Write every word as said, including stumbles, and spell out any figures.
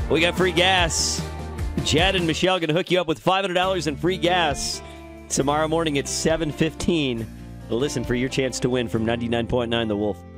We got free gas. Chad and Michelle going to hook you up with five hundred dollars in free gas tomorrow morning at seven fifteen. Listen for your chance to win from ninety-nine point nine The Wolf.